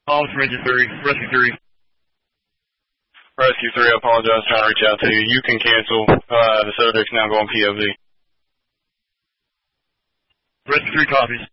Officer Ranger 3, Rescue 3. Rescue 3, I apologize, trying to reach out to you. You can cancel. The subject's now going POV. Rescue 3 copies.